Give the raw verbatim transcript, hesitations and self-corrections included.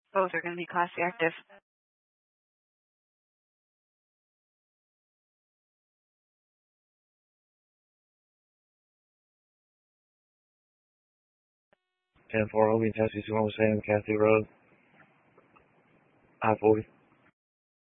Both are going to be Class C active. ten four, Obi, Tessie, Swan, Sam, Kathy Road. I forty.